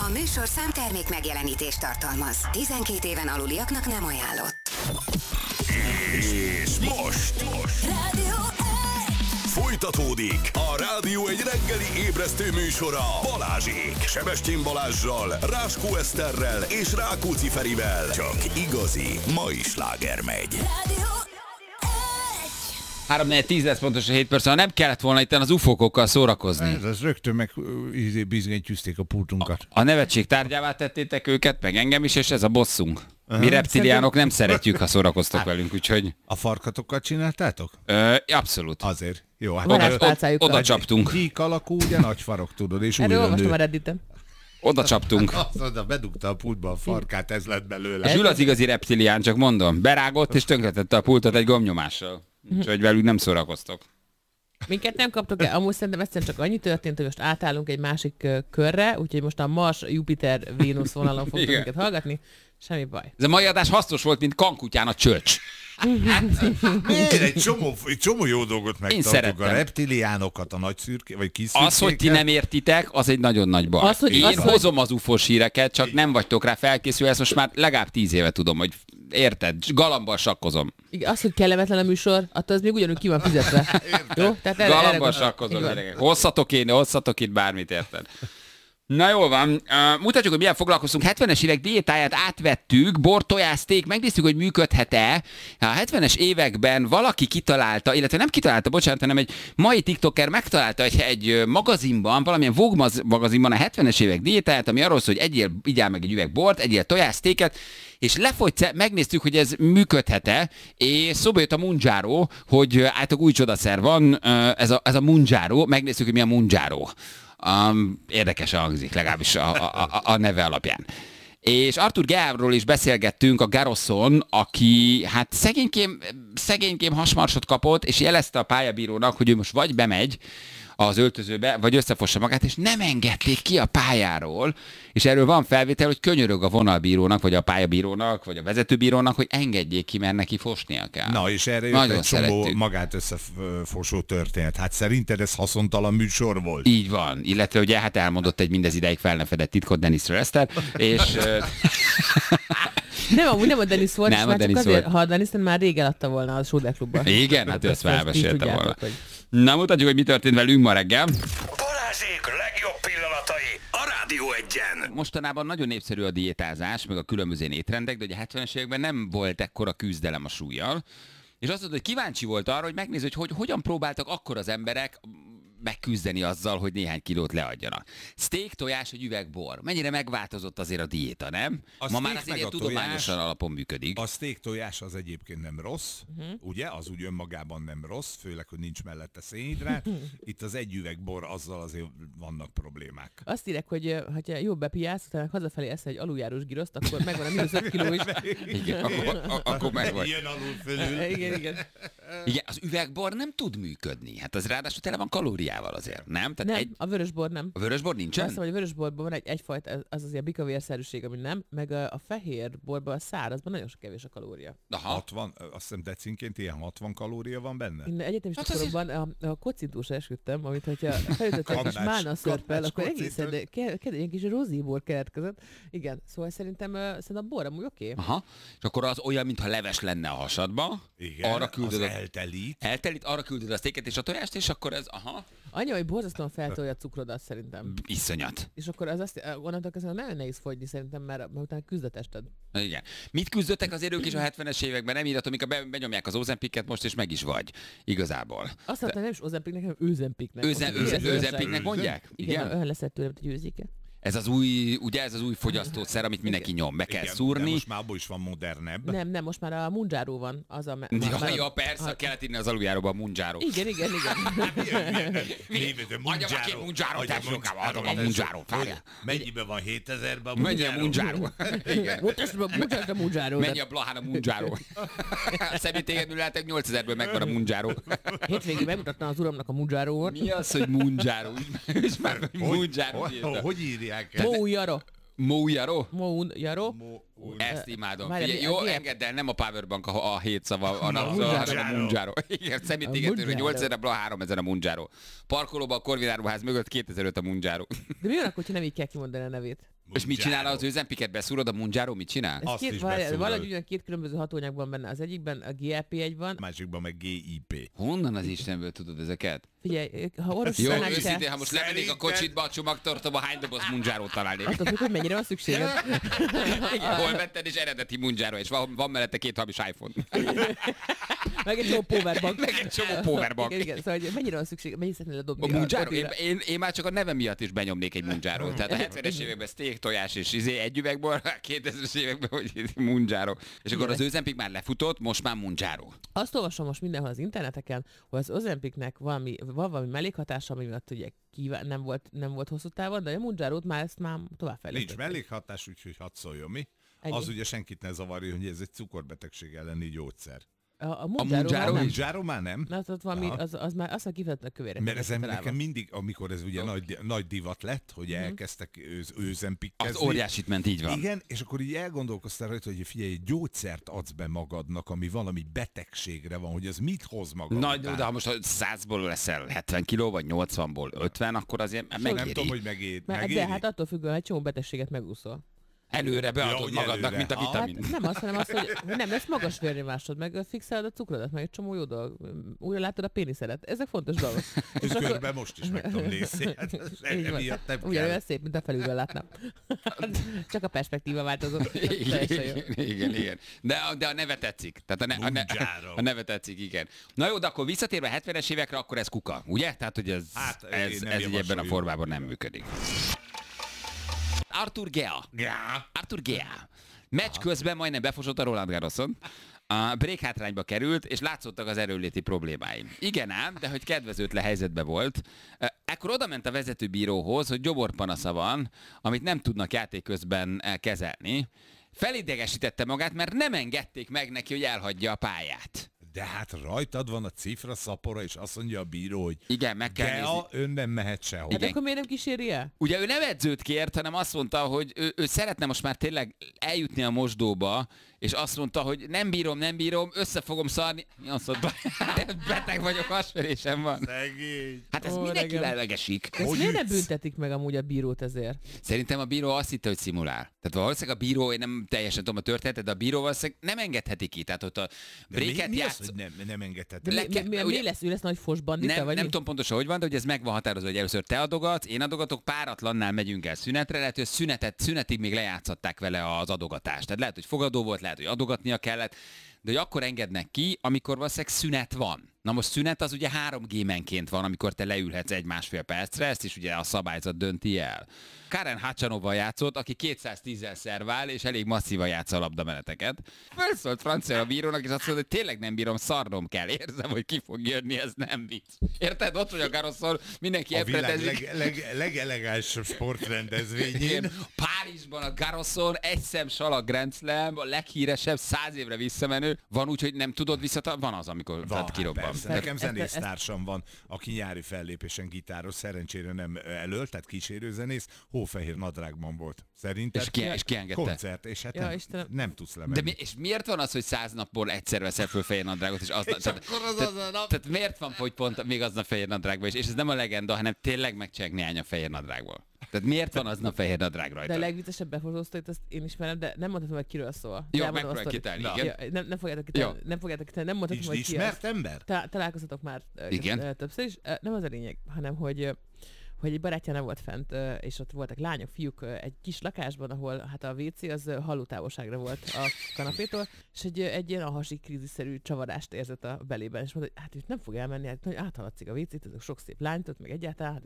A műsorszám termék megjelenítést tartalmaz. 12 éven aluliaknak nem ajánlott. És most Rádió folytatódik a Rádió egy reggeli ébresztő műsora Balázsék. Sebestyén Balázssal, Ráskó Eszterrel és Rákóczi Ferivel. Csak igazi mai sláger megy. Rádió 3-4-10 lesz pontosan 7 perc, nem kellett volna itt az ufókokkal szórakozni. Ez rögtön meg bizonyítjük a pultunkat. A nevetség tárgyává tettétek őket, meg engem is, és ez a bosszunk. Mi reptiliánok nem szeretjük, ha szórakoztok velünk, úgyhogy... A farkatokat csináltátok? Abszolút. Azért. Jó, hát Oda csaptunk. Gyík alakú, ugye nagy farok, tudod, és Erről újra olvastam a nő. Redditen. Oda csaptunk. Oda bedugta a pultba a farkát, ez lett belőle. Zsül az igazi reptilián, csak mondom. Berágott és tönkretette a pultot egy gombnyomással. Úgyhogy velük nem szórakoztok. Minket nem kaptok el. Amúgy szerintem egyszerűen csak annyi történt, hogy most átállunk egy másik körre, úgyhogy most a Mars, Jupiter, Vénusz vonalon fogtok Igen. minket hallgatni. Semmi baj. Ez a mai adás hasznos volt, mint kankutyán a csöcs. Miért? Egy csomó jó dolgot megtartunk. szerettem. A reptiliánokat, a nagy szürke, vagy kis szürkéket. Az, hogy ti nem értitek, az egy nagyon nagy baj. Én hozom az ufós híreket, csak nem vagytok rá felkészülve, ezt most már legalább 10 éve tudom, hogy érted, galambal sakkozom. Igen, az, hogy kellemetlen a műsor, attól az még ugyanúgy ki van fizetve. Jó? Tehát Galambal sakkozom, gyerekek. Hozzatok itt bármit, érted? Na jól van, mutatjuk, hogy milyen foglalkoztunk. 70-es évek diétáját átvettük, bor, tojás, steak, megnéztük, hogy működhet-e. A 70-es években valaki kitalálta, illetve nem kitalálta, bocsánat, hanem egy mai tiktoker megtalálta egy magazinban, valamilyen Vogue magazinban a 70-es évek diétáját, ami arról szól, hogy igyál meg egy üveg bort, egyél tojás, steaket, és megnéztük, hogy ez működhet-e, és szóba jött a Mounjaro, hogy általában új csodaszer van, ez a Mounjaro, megnéztük, hogy mi a Mounjaro. Érdekesen hangzik, legalábbis a neve alapján. És Arthur Geávról is beszélgettünk, a Garoszon, aki hát szegénykém hasmarsot kapott, és jelezte a pályabírónak, hogy ő most vagy bemegy az öltözőbe, vagy összefossa magát, és nem engedték ki a pályáról, és erről van felvétel, hogy könyörög a vonalbírónak, vagy a pályabírónak, vagy a vezetőbírónak, hogy engedjék ki, mert neki fosnia kell. Na, és erre jött Nagyon egy csomó szerettük. magát összefosó történet. Hát szerinted ez haszontalan műsor volt? Így van, illetve ugye hát elmondott egy mindez ideig fel nem fedett titkot Dennisről Eszter, és... Nem, amúgy nem a Dennis volt, Nem és a már csak Dennis azért, volt. ha a Dennis már rég eladta volna a Sóder Klubban. Igen, hát ő ezt felmesélte tudjátok, volna. hogy- Na, mutatjuk, hogy mi történt velünk ma reggel. Balázsék legjobb pillanatai a Rádió egyen. Mostanában nagyon népszerű a diétázás, meg a különböző étrendek, de ugye a 70-es években nem volt ekkora küzdelem a súllyal. És azt mondta, hogy kíváncsi volt arra, hogy megnézd, hogy hogyan próbáltak akkor az emberek megküzdeni azzal, hogy néhány kilót leadjanak. Steak, tojás, egy üveg bor. Mennyire megváltozott azért a diéta, nem? A Ma steak már meg azért a tudományosan tojás- alapon működik. A steak tojás az egyébként nem rossz, ugye? Az úgy önmagában nem rossz, főleg, hogy nincs mellette szénhidrát. Itt az egy üveg bor, azzal azért vannak problémák. Azt írek, hogy ha jól bepiálsz, utána hazafelé eszel egy aluljárós giroszt, akkor megvan a mínusz 5 kiló is. Igen, akkor meg vagy. Jön alul fölül. Igen. Igen, az üvegbor nem tud működni. Hát az ráadásul tele van kalóriával azért, nem? Tehát Nem, a vörösbor nem. a vörösbor Azt nincsen? hiszem, hogy a vörösborban van egyfajta, az azért bikavérszerűség, ami nem, meg a fehér borban, a szárazban nagyon sok kevés a kalória. Aha. 60, azt hiszem decinként ilyen 60 kalória van benne? Én egyetemista Hát azért- koromban a kocintúsra esküdtem, amit hogyha felütöttek egy kis Kamnács- málna szörppel, kamnács akkor kocint. egészen ilyen kis rozíbor keletkezett. Igen, szóval szerintem a bor amúgy oké. Aha. És akkor az olyan, mintha leves lenne a hasadba. Igen, Arra küldöd az a... eltelít. Eltelít, arra küldöd a sztéket és a tojást, és akkor ez, aha, Annyi, hogy borzasztóan feltolja a cukrodat szerintem. iszonyat. És akkor az azt, onnantól kezdve nagyon nehéz fogyni szerintem, mert utána küzd a tested. Igen. Mit küzdöttek azért ők is a 70-es években? Nem írhatom, mikor benyomják az Ozempiket most, és meg is vagy. Igazából. Azt mondtam, nem is Ozempiknek, hanem Őzempiknek. Özempiknek mondják? Igen, olyan lesz tőle, mint egy őzike. Ez az új, ugye ez az új fogyasztószer, amit mindenki nyom. Be kell Igen, de szúrni. most már abból is van modernebb. Nem, most már a Mounjaro van. Az a... Ja, persze, kellett inni az aluljáróba a Mounjaro. Igen. Adjam a két Mounjaro, tesókám, adom a Mounjaro. Mennyiben van 7000-ben? Mennyi a Mounjaro? Igen. Mutasd a Mounjaro. Mennyi a Blahán a Mounjaro? Személytégedül lehetek 8000-ből megvan a Mounjaro. Hétvégén megmutattam az uramnak a Mounjaro-ot. Mi az, hogy Mounjaro? És már, hogy Mounjaro. Hogy írják ezt? Mounjaro. Mounjaro? Mounjaro. Ezt imádom. Várjál, Figyelj, jó, mi- engedd el, nem a Powerbank a 7 szava, a napszava, Mounjaro. hanem a Mounjaro. Igen, személytégetőről Mounjaro. 8000, Blaha 3000 a Mounjaro. Parkolóban a Korvináruház mögött 2005 a Mounjaro. De mi van akkor, hogyha nem így kell kimondani a nevét? És mit csinál az Ozempiket? Beszúrod a Mounjaro, mit csinál? Azt is valahogy ugyan két különböző hatóanyagban benne. Az egyikben a GLP-1 van. Másikban meg GIP. Honnan az Istenből tudod ezeket? Figyelj, ha orosz Jó, szánál őszintén, ha most lemennék a kocsitba, a csomagtartóba, hány doboz Mounjaro találnék? attól függ, hogy mennyire van szükséged. Hol vetted, és eredeti Mounjaro, és van mellette 2 hamis iPhone. Meg egy csomó powerbank. Meg egy csomó powerbank. Igen, szóval hogy mennyire van szükség, mennyit szeretnél ledobni? A Mounjaro, én már csak a nevem miatt is benyomnék egy Mounjaro. Tehát a 70-es években steak, tojás és egy üvegbor, 2000-es években, hogy Mounjaro. És akkor az Ozempic már lefutott, most már Mounjaro. Azt olvasom most mindenhol az interneteken, hogy az Ozempicnek van valami mellékhatása, ami miatt ugye nem volt hosszú távon, de a Mounjarót már továbbfejlesztették. Nincs mellékhatás, úgyhogy hadd szóljon mi. Ennyi. Az ugye senkit ne zavarja, hogy ez egy cukorbetegség elleni gyógyszer. A Mounjaro nem. Mounjaro már nem? Na, ott valami, az már azt a kifejezetten kövérek. Mert ezen nekem mindig, amikor ez ugye nagy divat lett, hogy elkezdtek Ozempickezni. Az óriásit ment, így van. Igen, és akkor így elgondolkoztál rajta, hogy figyelj, egy gyógyszert adsz be magadnak, ami valami betegségre van, hogy az mit hoz magad Na, után. de ha most 100-ból leszel 70 kiló, vagy 80-ból 50, akkor azért megéri. Nem tudom, hogy megéri. De hát attól függően, hogy egy csomó betegséget megúszol. Előre beadod hogy magadnak, előre. mint a vitamin. Hát nem az, hanem az, hogy nem lesz magas vérnyomásod, meg fixálod a cukrodat, meg egy csomó jó dolog. Újra látod a péniszedet. Ezek fontos dolgok. És körben most is meg tudom nézni. Ugyanolyan szép, mint a felülről látnám. Csak a perspektíva változott. Igen. De a neve tetszik. Tehát a neve tetszik, igen. Na jó, de akkor visszatérve a 70-es évekre, akkor ez kuka, ugye? Tehát, hogy ez így ebben a formában nem működik. Arthur Gea. Meccs közben majdnem befosott a Roland Garroson. A break hátrányba került, és látszottak az erőléti problémái. Igen ám, de hogy kedvezőtlen helyzetben volt. Ekkor oda ment a vezetőbíróhoz, hogy gyoborpanasza van, amit nem tudnak játék közben kezelni. Felidegesítette magát, mert nem engedték meg neki, hogy elhagyja a pályát. De hát rajtad van a cifra szapora, és azt mondja a bíró, hogy igen, meg kell nézni. ön nem mehet sehol. Hát akkor miért nem kíséri el? Ugye ő nem edzőt kért, hanem azt mondta, hogy ő szeretne most már tényleg eljutni a mosdóba, és azt mondta, hogy nem bírom, össze fogom szarni. Azt mondta, beteg vagyok, hasverésem van. Szegény. Hát ez mindenki legesik. Ezt miért nem büntetik meg amúgy a bírót ezért? Szerintem a bíró azt hitte, hogy szimulál. Tehát valószínűleg a bíró, én nem teljesen tudom a történetet, de a bíró valószínűleg nem engedheti ki. Tehát ott a breaket mi az, hogy nem engedheti? Mi lesz, ő lesz nagy fos bandita, vagy nem tudom pontosan, hogy van, de hogy ez meg van határozva, hogy először te adogatsz, én adogatok, páratlannál megyünk el szünetre, lehet, hogy szünetig még lejátszották vele az adogatást. Tehát lehet, hogy fogadó volt, lehet, hogy adogatnia kellett, de hogy akkor engednek ki, amikor valószínűleg szünet van. Na most szünet az ugye 3 gémenként van, amikor te leülhetsz 1-1,5 percre, ezt is ugye a szabályzat dönti el. Karen Hachanovval játszott, aki 210-zel szervál, és elég masszívan játsza a labdameneteket. Felszólt francia a bírónak, és azt mondta, hogy tényleg nem bírom, szarnom kell. Érzem, hogy ki fog jönni, ez nem vicc. Érted? Ott vagy a Garroson, mindenki a világ legelegánsabb sportrendezvényén. Párizsban a Garroson, egy szem salag Grand Slam, a leghíresebb, 100 évre visszamenő. Van úgy, hogy nem tudod visszatartani? Van az, amikor kirobban. Nekem zenésztársam van, aki nyári fellépésen gitáros, szerencsére nem elölt, tehát kísérőzenész, hófehér nadrágban volt. Szerintem és ki engedte? Koncert, és hát nem tudsz lemenni. De és miért van az, hogy 100 napból egyszer veszel föl fehér nadrágot, és tehát miért van, hogy pont még aznap fehér nadrágban is, és ez nem a legenda, hanem tényleg megcsinálják néhány a fehér nadrágból. Tehát miért van aznap fehér nadrág rajta? De a legviccesebb befotóztóit, azt én ismerem, de nem mondhatom, hogy kiről szól. Jó, megpróbálj kitálni, igen. Nem fogjátok kitálni, nem mondhatom, hogy ki ismert ember? Találkoztatok már többször is. Nem az a lényeg, hanem hogy egy barátja nem volt fent, és ott voltak lányok, fiúk egy kis lakásban, ahol hát a WC az hallótávolságra volt a kanapétól, és egy ilyen hasi krízisszerű csavarást érzett a belében, és mondta, hogy hát itt nem fog elmenni, hát áthaladszik a WC-t, ezek sok szép lányt ott, meg egyáltalán,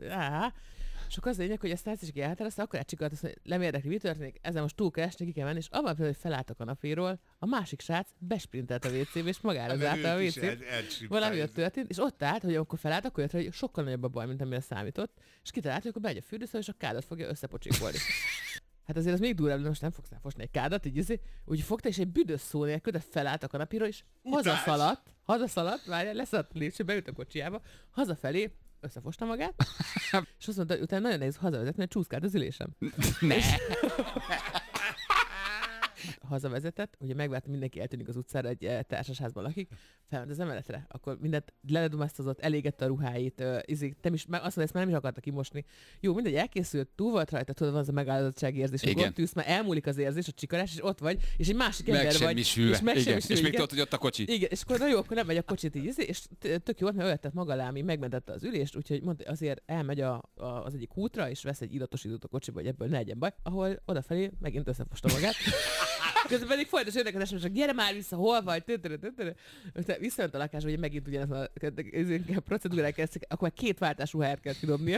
és akkor az lényeg, hogy ezt is elhatározta, akkor átcsikolt, azt mondja, nem érdekli, mi történik, ezzel most túl kell esni, ki kell menni, és abban például, hogy felállt a kanapéról, a másik srác besprintelt a WC-be, és magára zárta a WC-t. Valami ott történt, és ott állt, hogy akkor felállt, akkor jött, hogy sokkal nagyobb a baj, mint amire számított, és kitalált, hogy akkor bemegy a fürdőszobába, és a kádat fogja összepocsikolni. Hát azért az még durvább, most nem fogsz elfosni egy kádat, így úgy fogta, és egy büdös szó nélkül, de felállt a kanapéról, és hazaszaladt, várjál, leszaladt a lépcső, beült a kocsiába, hazafelé, összefosta magát, és azt mondta, hogy utána nagyon nehéz hazavezetni, mert csúszkált az ülésem. Ne! hazavezetett, ugye megvártam, mindenki eltűnik az utcára, egy társasházban lakik, felment az emeletre, akkor mindent leledumáztatott, elégette a ruháit, nem is, azt mondta, ezt már nem is akarta kimosni. Jó, mindegy, elkészült, túl volt rajta, tudod, van az a megáldozottsági érzés, hogy ott ülsz, már elmúlik az érzés, a csikarás, és ott vagy, és egy másik ember vagy. És még tudod, hogy ott a kocsi. Igen, és akkor na jó, akkor nem megy a kocsit így, és tök jó volt, mert öletett maga lámi, megmentette az ülést, úgyhogy mondta, azért elmegy az egyik útra, és vesz egy illatosítót a kocsiba, hogy ebből ne legyen baj, ahol odafelé megint összefosta magát. Közben pedig folyamatos érdekes, hogy gyere már vissza, hol vagy, visszament a lakásba, hogy megint ugyanaz a procedúrák kezdtek, akkor már 2 váltás ruháját kell kidobnia.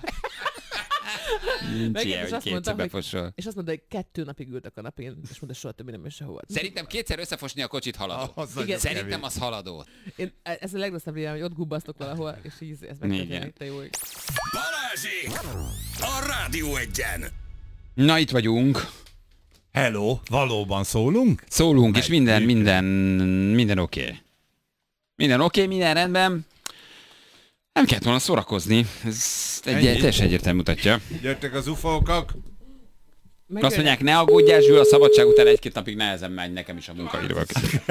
És azt mondta, hogy 2 napig ültek a napén, és mondta, soha többé nem sehova. Szerintem 2-szer összefosni a kocsit haladó. Szerintem az haladó. Ez a legrosszabb rémem, hogy ott gubbasztok valahol, és így ez megtörténik, te jó. Balázsék! A Rádió Egyen! Na, itt vagyunk. Hello, valóban szólunk? Szólunk, és minden oké. Minden oké, minden rendben. Nem kellett volna szórakozni. Ez teljesen egyértelmű mutatja. Jöttek az ufókak. Azt mondják, ne aggódjál, Zsül, a szabadság után 1-2 napig nehezen megy nekem is a munkaidők.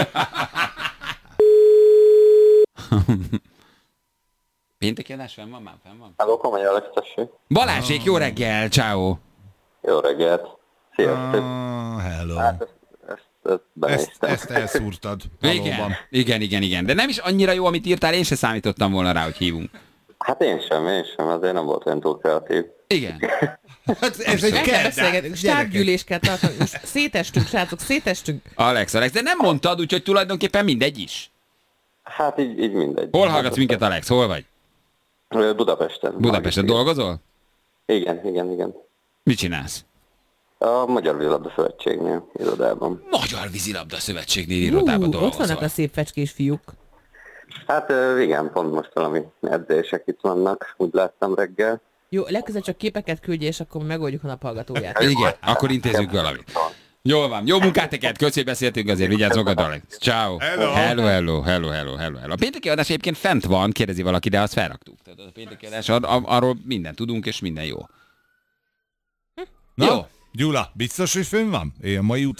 Pénteki adás fenn van? Már fenn van? Halló, Komoly Alex, tessék. Balázsék, jó reggel, ciao. Jó reggelt. Sziasztok. Hello. Hát ezt benéztem. Ezt elszúrtad. Valóban. Igen. De nem is annyira jó, amit írtál, én se számítottam volna rá, hogy hívunk. Hát én sem, azért nem volt olyan túl kreatív. Igen. Hát ez egy beszélgetünk, stábgyűlés kell tartani. Most szétestünk, srácok, szétestünk. Alex, de nem mondtad, úgyhogy tulajdonképpen mindegy is. Hát így mindegy. Hol hallgatsz minket, Alex? Hol vagy? Budapesten. Budapesten dolgozol? Igen. Mit csinálsz? A Magyar Vízilabda Szövetségnél, irodában. Magyar Vízilabda Szövetségnél irodában dolgozol. Ott vannak a szép fecskés fiúk. Hát igen, pont most valami edzések itt vannak, úgy láttam reggel. Jó, legközelebb csak képeket küldje, és akkor megoldjuk a naphallgatóját. Igen, akkor intézzük valamit. Jól van, jó munkát neked, köszi, beszéltünk azért, vigyázz magad, Alex. Ciao. Hello. A pénteki adás egyébként fent van, kérdezi valaki, de azt felraktuk. Tehát a pénteki adás, arról mindent tudunk, és minden jó. Na, Gyula, biztos, hogy fönn van? Én mai után